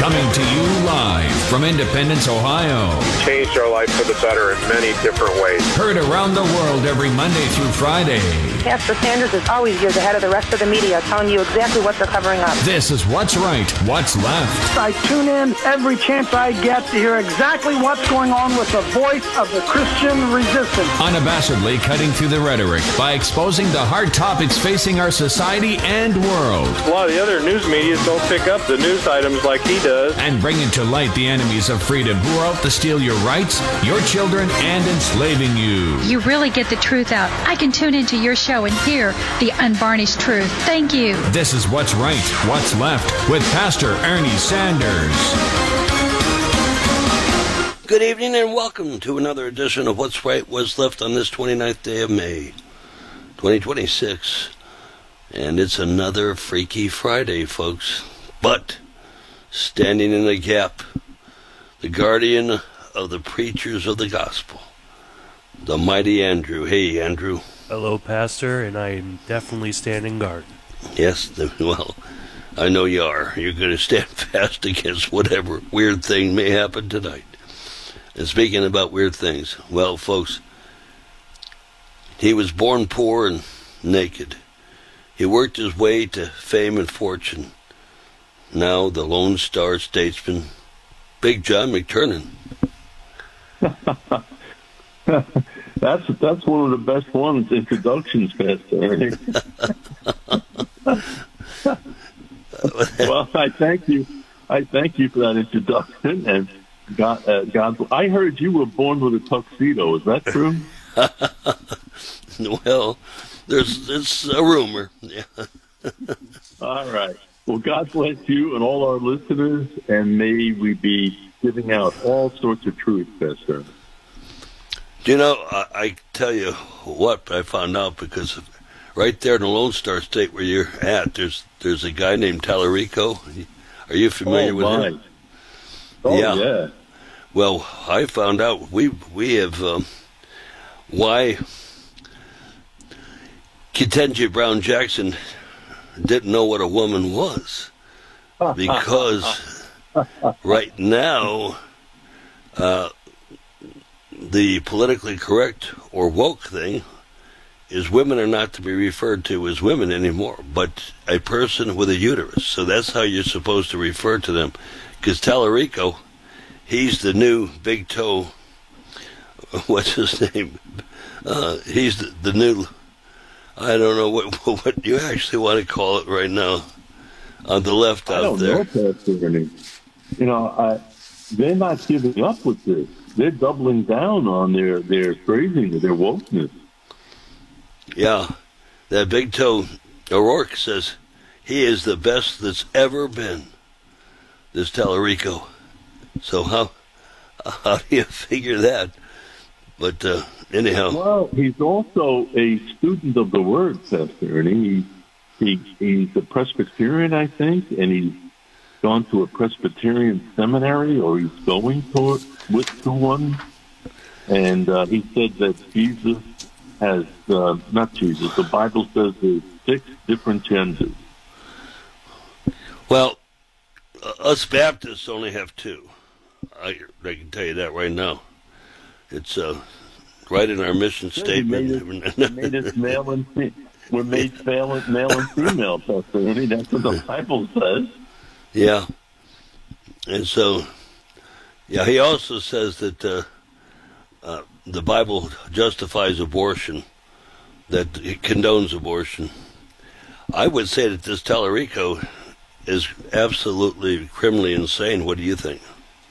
Coming to you live from Independence, Ohio. Changed our life for the better in many different ways. Heard around the world every Monday through Friday. Pastor Sanders is always years ahead of the rest of the media, telling you exactly what they're covering up. This is What's Right, What's Left. I tune in every chance I get to hear exactly what's going on with the voice of the Christian resistance. Unabashedly cutting through the rhetoric by exposing the hard topics facing our society and world. A lot of the other news media don't pick up the news items like he does. And bringing to light the enemies of freedom who are out to steal your rights, your children, and enslaving you. You really get the truth out. I can tune into your show and hear the unvarnished truth. Thank you. This is What's Right, What's Left with Pastor Ernie Sanders. Good evening and welcome to another edition of What's Right, What's Left on this 29th day of May, 2026. And it's another Freaky Friday, folks. But standing in the gap, the guardian of the preachers of the gospel, the mighty Andrew. Hey, Andrew. Hello, Pastor, and I am definitely standing guard. Yes, well, I know you are. You're going to stand fast against whatever weird thing may happen tonight. And speaking about weird things, well, folks, he was born poor and naked. He worked his way to fame and fortune. Now the Lone Star statesman, Big John McTernan. That's one of the best ones, introductions, Pastor. Well, I thank you. I thank you for that introduction. And God, I heard you were born with a tuxedo. Is that true? Well, it's a rumor. Yeah. All right. Well, God bless you and all our listeners, and may we be giving out all sorts of truth, Pastor. Do you know, I tell you what I found out, because right there in the Lone Star State where you're at, there's a guy named Tallarico. Are you familiar with him? Oh, yeah. Well, I found out we have why Ketanji Brown Jackson didn't know what a woman was, because right now the politically correct or woke thing is women are not to be referred to as women anymore, but a person with a uterus. So that's how you're supposed to refer to them, because Tallarico, he's the new big toe, what's his name? He's the new, I don't know what you actually want to call it right now, on the left out there. I don't know, Pastor Ernie. You know, they're not giving up with this. They're doubling down on their phrasing, their wokeness. Yeah, that big toe O'Rourke says he is the best that's ever been, this Tallarico. So how do you figure that? But anyhow. Well, he's also a student of the Word, Pastor, and he's a Presbyterian, I think, and he's gone to a Presbyterian seminary, or he's going to one. And he said that Jesus has, not Jesus, the Bible says there's 6 different genders. Well, us Baptists only have 2. I can tell you that right now. It's right in our mission statement. We're made male and female, Pastor Ernie. That's what the Bible says. Yeah. And so, yeah, he also says that the Bible justifies abortion, that it condones abortion. I would say that this Tallarico is absolutely criminally insane. What do you think?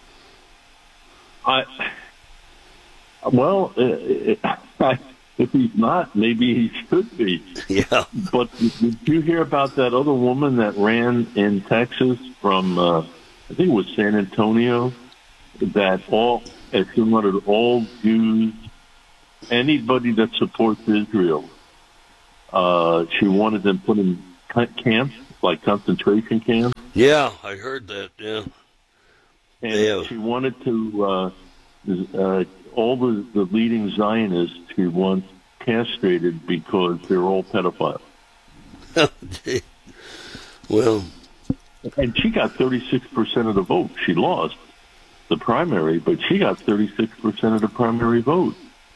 Well, if he's not, maybe he should be. Yeah. But did you hear about that other woman that ran in Texas from, I think it was San Antonio, that she wanted all Jews, anybody that supports Israel, she wanted them put in camps, like concentration camps. Yeah, I heard that, yeah. And she wanted to, all the leading Zionists she wants castrated because they're all pedophiles. Well, And she got 36% of the vote. She lost the primary, but she got 36% of the primary vote.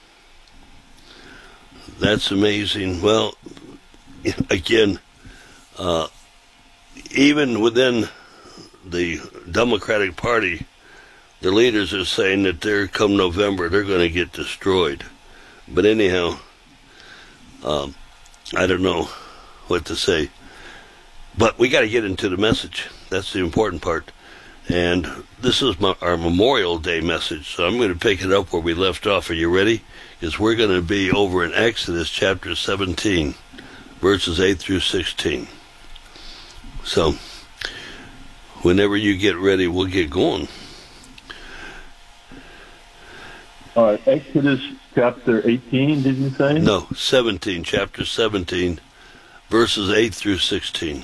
That's amazing. Well, again, even within the Democratic Party, the leaders are saying that come November, they're going to get destroyed. But anyhow, I don't know what to say. But we got to get into the message. That's the important part. And this is our Memorial Day message, so I'm going to pick it up where we left off. Are you ready? Because we're going to be over in Exodus chapter 17, verses 8 through 16. So, whenever you get ready, we'll get going. All right, Exodus chapter 18, did you say? No, 17, chapter 17, verses 8 through 16.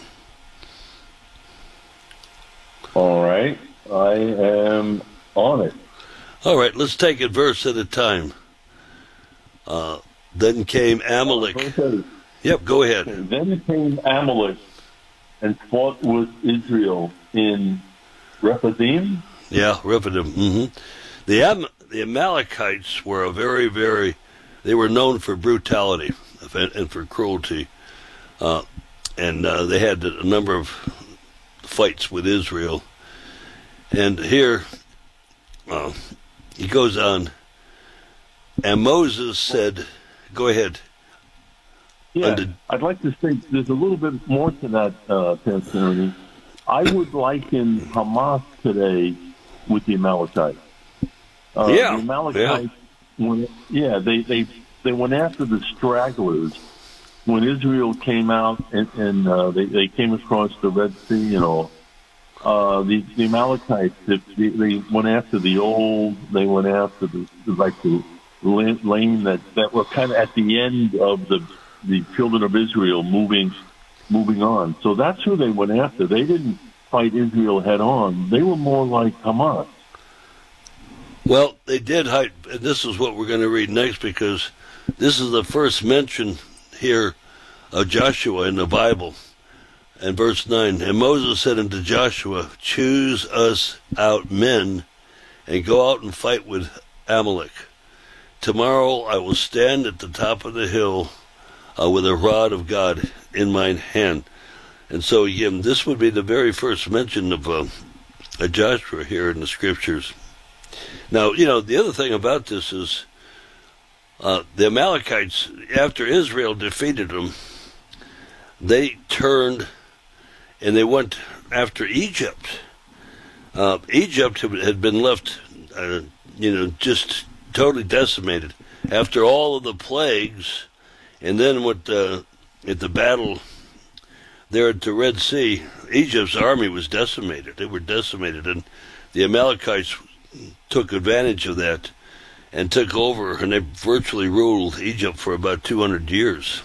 All right, I am on it. All right, let's take it verse at a time. Then came Amalek. Yep, go ahead. Okay. Then came Amalek and fought with Israel in Rephidim. Yeah, Rephidim. Mm-hmm. The Amalekites were they were known for brutality and for cruelty. And they had a number of fights with Israel. And here, he goes on, and Moses said, go ahead. Yeah, I'd like to say there's a little bit more to that, Pastor Ernie. I would liken Hamas today with the Amalekites. The Amalekites, they went after the stragglers when Israel came out and they came across the Red Sea and all. The Amalekites, they went after the old. They went after the lane that were kind of at the end of the children of Israel moving on. So that's who they went after. They didn't fight Israel head on. They were more like Hamas. Well, they did hide, and this is what we're going to read next, because this is the first mention here of Joshua in the Bible. And verse 9, and Moses said unto Joshua, choose us out men, and go out and fight with Amalek. Tomorrow I will stand at the top of the hill with a rod of God in mine hand. And so, again, this would be the very first mention of Joshua here in the Scriptures. Now, the other thing about this is the Amalekites, after Israel defeated them, they turned and they went after Egypt. Egypt had been left, just totally decimated after all of the plagues, and then at the battle there at the Red Sea, Egypt's army was decimated. They were decimated, and the Amalekites took advantage of that and took over, and they virtually ruled Egypt for about 200 years.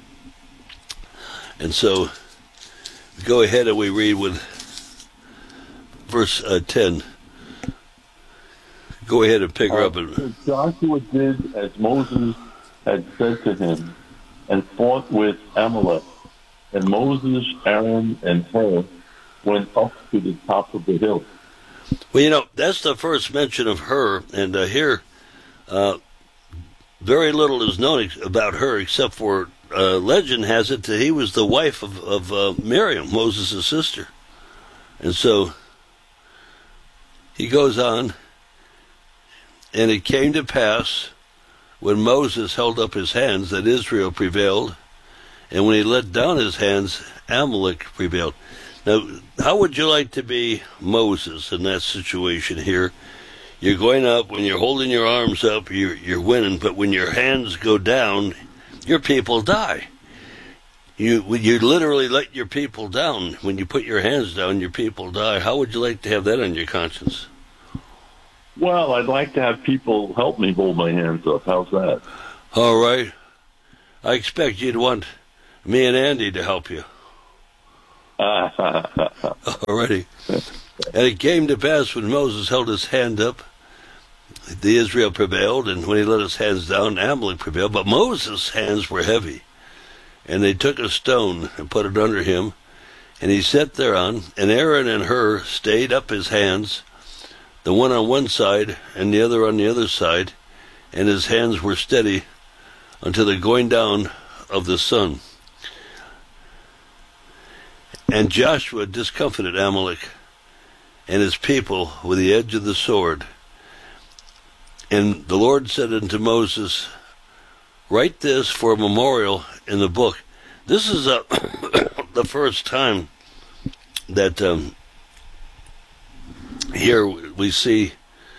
And so, go ahead and we read with verse 10. Go ahead and pick her up. Joshua did as Moses had said to him, and fought with Amalek. And Moses, Aaron, and Hur went up to the top of the hill. Well, that's the first mention of her, and here, very little is known about her, except for legend has it that he was the wife of Miriam, Moses' sister. And so, he goes on, and it came to pass, when Moses held up his hands, that Israel prevailed, and when he let down his hands, Amalek prevailed. Now, how would you like to be Moses in that situation here? You're going up, when you're holding your arms up, you're winning, but when your hands go down, your people die. You literally let your people down. When you put your hands down, your people die. How would you like to have that on your conscience? Well, I'd like to have people help me hold my hands up. How's that? All right. I expect you'd want me and Andy to help you. Alrighty. And it came to pass when Moses held his hand up, the Israel prevailed, and when he let his hands down, Amalek prevailed. But Moses' hands were heavy, and they took a stone and put it under him, And he sat thereon, and Aaron and Hur stayed up his hands, the one on one side and the other on the other side, and his hands were steady until the going down of the sun. And Joshua discomfited Amalek and his people with the edge of the sword. And the Lord said unto Moses, write this for a memorial in the book. This is the first time that here we see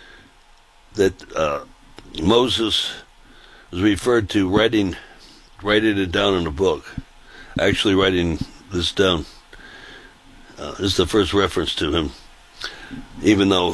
that Moses is referred to writing it down in a book, actually writing this down. This is the first reference to him, even though,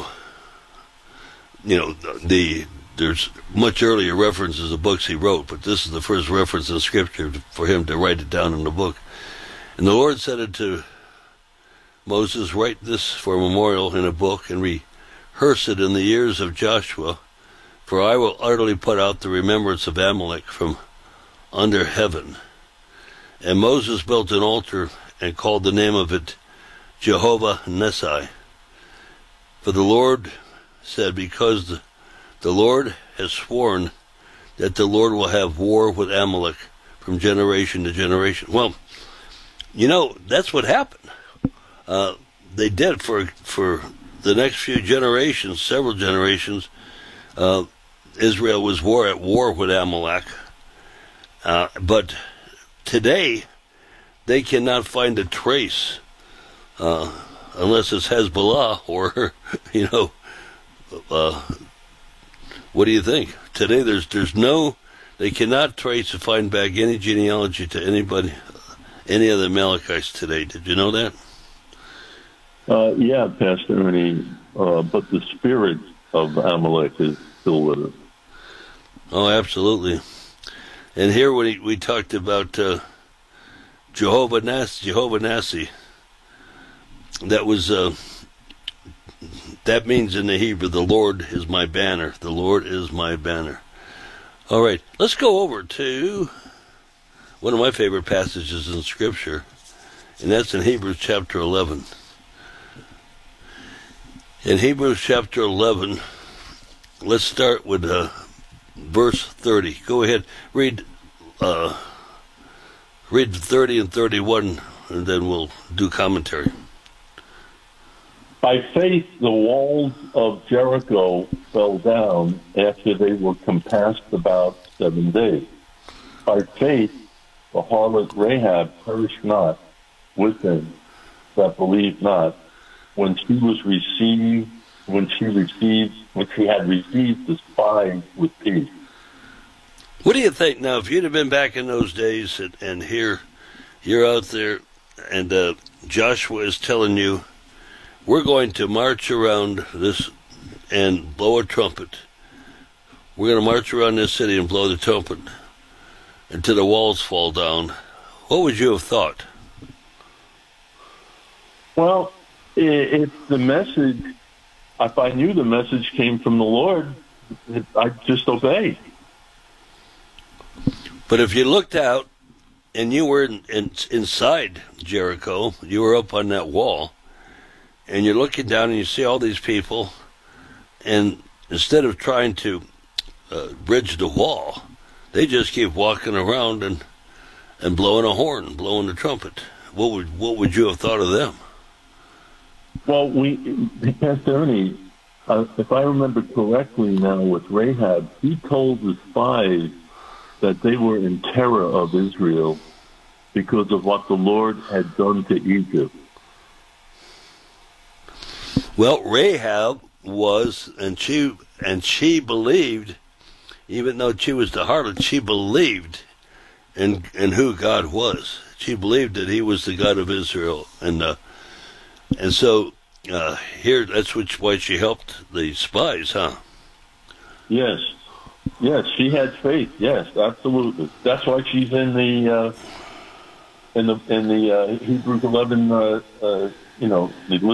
there's much earlier references of books he wrote, but this is the first reference in Scripture for him to write it down in the book. And the Lord said unto Moses, write this for a memorial in a book, and rehearse it in the ears of Joshua, for I will utterly put out the remembrance of Amalek from under heaven. And Moses built an altar and called the name of it Jehovah Nissi. For the Lord said, because the Lord has sworn that the Lord will have war with Amalek from generation to generation. Well, that's what happened. They did for the next few generations, several generations. Israel was at war with Amalek. But today, they cannot find a trace, unless it's Hezbollah or, what do you think? Today, they cannot trace or find back any genealogy to anybody, any of the Amalekites today. Did you know that? Yeah, Pastor Ernie, but the spirit of Amalek is still with us. Oh, absolutely. And here we talked about Jehovah Nissi. That was that means in the Hebrew, the Lord is my banner. The Lord is my banner. All right, let's go over to one of my favorite passages in Scripture, and that's in Hebrews chapter 11. In Hebrews chapter 11, let's start with verse 30. Go ahead, read 30 and 31, and then we'll do commentary. By faith, the walls of Jericho fell down after they were compassed about 7 days. By faith, the harlot Rahab perished not with them that believed not, when she had received the spies with peace. What do you think now? If you'd have been back in those days, and here you're out there, and Joshua is telling you, we're going to march around this and blow a trumpet. We're going to march around this city and blow the trumpet until the walls fall down. What would you have thought? Well, it's the message. If I knew the message came from the Lord, I'd just obey. But if you looked out and you were inside Jericho, you were up on that wall, and you're looking down and you see all these people, and instead of trying to bridge the wall, they just keep walking around and blowing a horn, blowing the trumpet. What would you have thought of them? Well, Pastor Ernie, if I remember correctly now with Rahab, he told the spies that they were in terror of Israel because of what the Lord had done to Egypt. Well, Rahab was, and she believed, even though she was the harlot, she believed in who God was. She believed that He was the God of Israel, and so here, that's why she helped the spies, huh? Yes, she had faith. Yes, absolutely. That's why she's in the Hebrews 11. The